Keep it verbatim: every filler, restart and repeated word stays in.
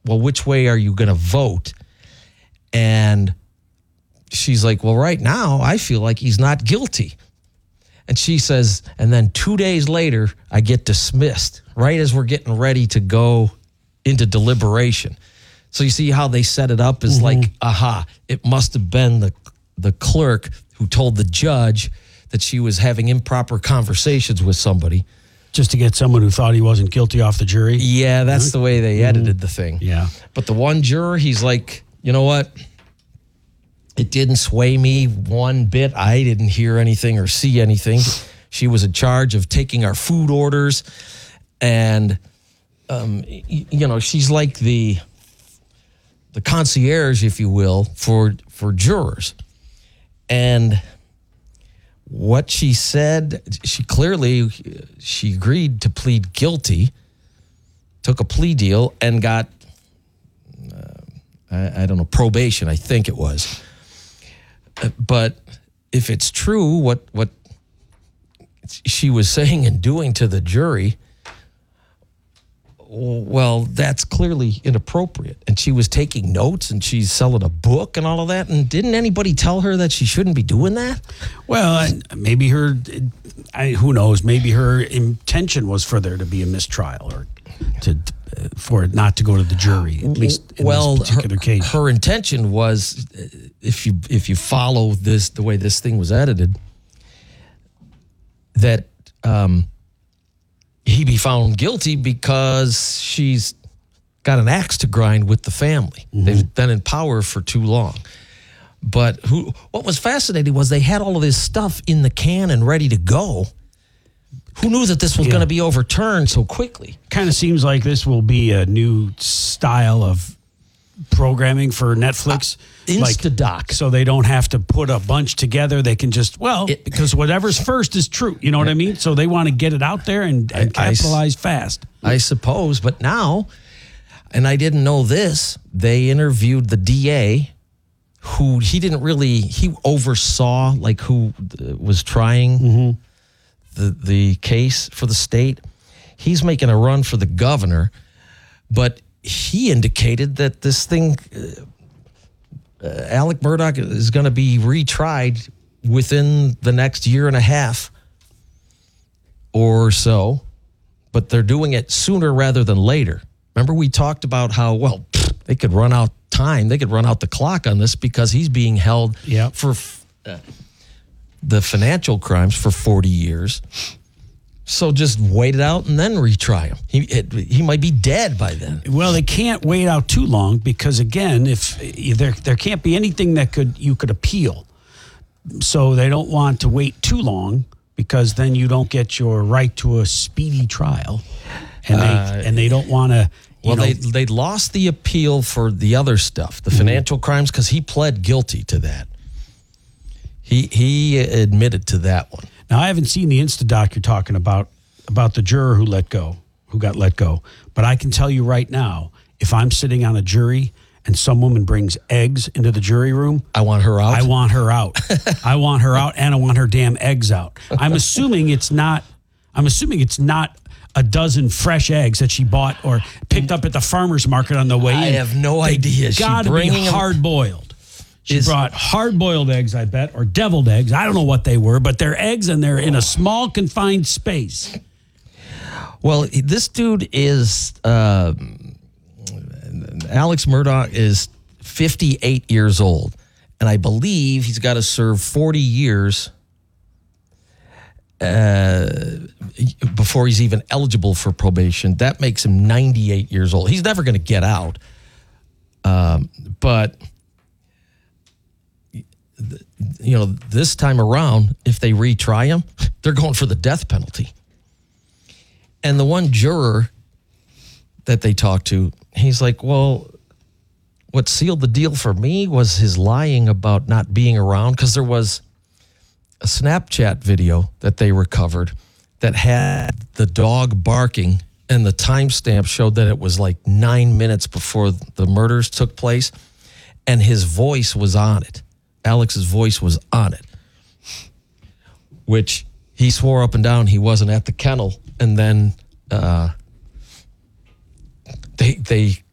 well, which way are you going to vote? And she's like, well, right now, I feel like he's not guilty. And she says, and then two days later, I get dismissed, right as we're getting ready to go into deliberation. So you see how they set it up as mm-hmm. like, aha, it must have been the the clerk who told the judge that she was having improper conversations with somebody. Just to get someone who thought he wasn't guilty off the jury? Yeah, that's the way they edited mm-hmm. the thing. Yeah. But the one juror, he's like, you know what? It didn't sway me one bit. I didn't hear anything or see anything. She was in charge of taking our food orders. And, um, you know, she's like the the concierge, if you will, for for jurors. And what she said, she clearly, she agreed to plead guilty, took a plea deal, and got, uh, I, I don't know, probation, I think it was. But if it's true, what what she was saying and doing to the jury, well, that's clearly inappropriate. And she was taking notes and she's selling a book and all of that. And didn't anybody tell her that she shouldn't be doing that? Well, maybe her, I, who knows, maybe her intention was for there to be a mistrial or to for it not to go to the jury, at least in well, this particular her, case. Her intention was, if you if you follow this, the way this thing was edited, that um, he be found guilty because she's got an axe to grind with the family. Mm-hmm. They've been in power for too long. But who? What was fascinating was they had all of this stuff in the can and ready to go. Who knew that this was yeah. going to be overturned so quickly? Kind of seems like this will be a new style of programming for Netflix. Uh, Instadoc. Like, so they don't have to put a bunch together. They can just, well, it, because whatever's first is true. You know what I mean? So they want to get it out there and, and I, capitalize I, fast. I suppose. But now, and I didn't know this, they interviewed the D A who he didn't really, he oversaw like who was trying mm-hmm. the the case for the state. He's making a run for the governor, but he indicated that this thing, uh, uh, Alec Murdaugh is going to be retried within the next year and a half or so, but they're doing it sooner rather than later. Remember we talked about how, well, they could run out time. They could run out the clock on this because he's being held yep. for uh, the financial crimes for forty years. So just wait it out and then retry him. He it, he might be dead by then. Well, they can't wait out too long because, again, if there there can't be anything that could you could appeal. So they don't want to wait too long because then you don't get your right to a speedy trial, and they uh, and they don't want to. Well, know, they they lost the appeal for the other stuff, the mm-hmm. financial crimes, because he pled guilty to that. He he admitted to that one. Now, I haven't seen the Instadoc you're talking about, about the juror who let go, who got let go. But I can tell you right now, if I'm sitting on a jury and some woman brings eggs into the jury room, I want her out. I want her out. I want her out, and I want her damn eggs out. I'm assuming it's not. I'm assuming it's not a dozen fresh eggs that she bought or picked up at the farmer's market on the way in. I have no they idea. Got to be hard boiled. She is, brought hard-boiled eggs, I bet, or deviled eggs. I don't know what they were, but they're eggs, and they're in a small, confined space. Well, this dude is, uh, Alex Murdaugh is fifty-eight years old, and I believe he's got to serve forty years uh, before he's even eligible for probation. That makes him ninety-eight years old. He's never going to get out, um, but... You know, this time around, if they retry him, they're going for the death penalty. And the one juror that they talked to, he's like, well, what sealed the deal for me was his lying about not being around, because there was a Snapchat video that they recovered that had the dog barking, and the timestamp showed that it was like nine minutes before the murders took place, and his voice was on it. Alex's voice was on it, which he swore up and down he wasn't at the kennel. And then uh, they they